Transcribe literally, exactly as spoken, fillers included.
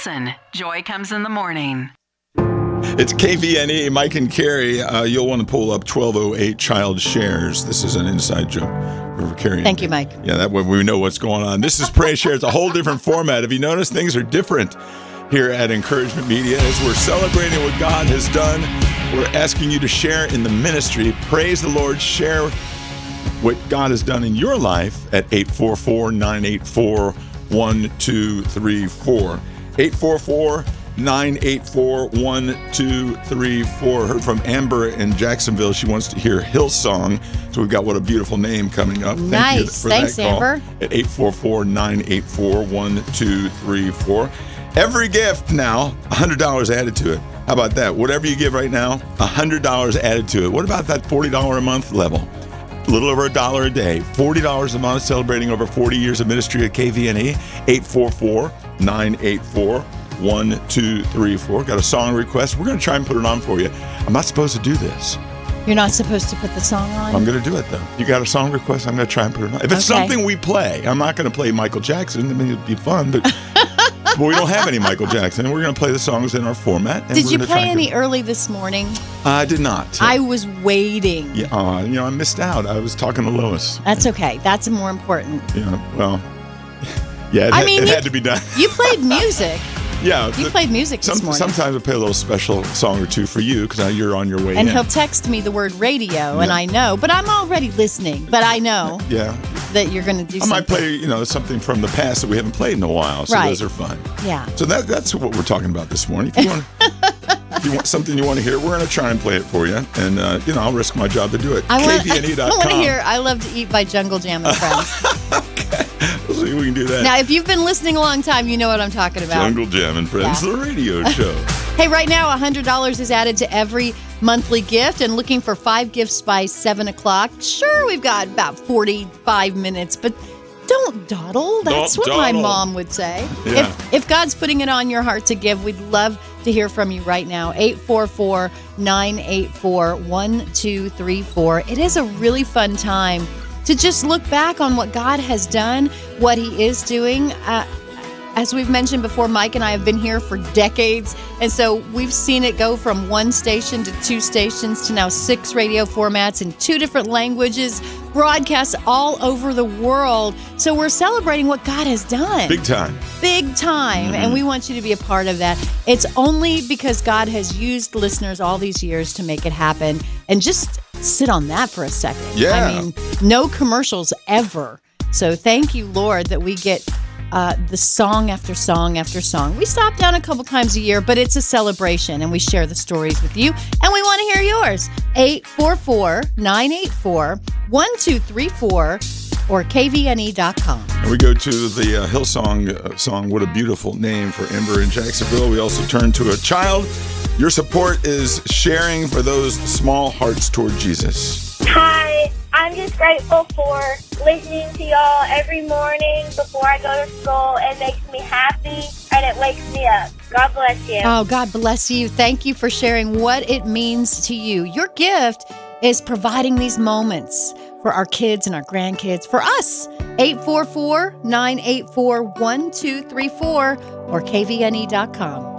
Listen, joy comes in the morning. It's K V N E, Mike and Carrie. Uh, you'll want to pull up twelve oh eight Child Shares. This is an inside joke for Carrie. Thank you, Mike. Yeah, that way we know what's going on. This is Pray Share. It's a whole different format. Have you noticed things are different here at Encouragement Media as we're celebrating what God has done? We're asking you to share in the ministry. Praise the Lord. Share what God has done in your life at eight four four, nine eight four, one two three four. eight four four, nine eight four, one two three four. Heard from Amber in Jacksonville. She wants to hear Hillsong. So we've got What a Beautiful Name coming up. Thank nice. you for Thanks, that call. Amber. At eight four four, nine eight four, one two three four. Every gift now, one hundred dollars added to it. How about that? Whatever you give right now, one hundred dollars added to it. What about that forty dollars a month level? A little over a dollar a day. forty dollars a month, celebrating over forty years of ministry at K V N E. eight four four, nine eight four, one two three four. Got a song request? We're going to try and put it on for you. I'm not supposed to do this. You're not supposed to put the song on? I'm going to do it, though. You got a song request? I'm going to try and put it on. If it's Okay. something we play, I'm not going to play Michael Jackson. I mean, it'd be fun, but, but we don't have any Michael Jackson. We're going to play the songs in our format. and Did we're you gonna try play and any get- early this morning? I did not. I was waiting. Yeah, uh, you know, I missed out. I was talking to Lois. That's okay. That's more important. Yeah, well, yeah, it, I had, mean, it you- had to be done. You played music. Yeah. You the- played music this some, morning. Sometimes I play a little special song or two for you because you're on your way And in. he'll text me the word radio, and Yeah. I know, but I'm already listening. But I know Yeah. that you're going to do I something. might play, you know, something from the past that we haven't played in a while. So Right. those are fun. Yeah. So that that's what we're talking about this morning. If you want, if you want something you want to hear, we're going to try and play it for you. And, uh, you know, I'll risk my job to do it. I want, K V N E dot I com. want to hear I Love to Eat by Jungle Jam and Friends. Okay. We'll see if we can do that. Now, if you've been listening a long time, you know what I'm talking about. Jungle Jam and Friends, Yeah. the radio show. Hey, right now, one hundred dollars is added to every monthly gift, and looking for five gifts by seven o'clock. Sure, we've got about forty-five minutes, but don't dawdle. That's Don't what my dawdle. mom would say. Yeah. If, if God's putting it on your heart to give, we'd love to hear from you right now. eight four four, nine eight four, one two three four. It is a really fun time to just look back on what God has done, what He is doing. Uh, As we've mentioned before, Mike and I have been here for decades, and so we've seen it go from one station to two stations to now six radio formats in two different languages, broadcasts all over the world. So we're celebrating what God has done. Big time. Big time, Mm-hmm. and we want you to be a part of that. It's only because God has used listeners all these years to make it happen. And just sit on that for a second. Yeah. I mean, no commercials ever. So thank you, Lord, that we get Uh, the song after song after song. We stop down a couple times a year, but it's a celebration, and we share the stories with you, and we want to hear yours. eight four four, nine eight four, one two three four or K V N E dot com. And we go to the uh, Hillsong uh, song, What a Beautiful Name, for Ember in Jacksonville. We also turn to a child. Your support is sharing for those small hearts toward Jesus. Hi, I'm just grateful for listening to y'all every morning before I go to school. It makes me happy and it wakes me up. God bless you. Oh, God bless you. Thank you for sharing what it means to you. Your gift is providing these moments for our kids and our grandkids, for us. eight four four, nine eight four, one two three four or K V N E dot com.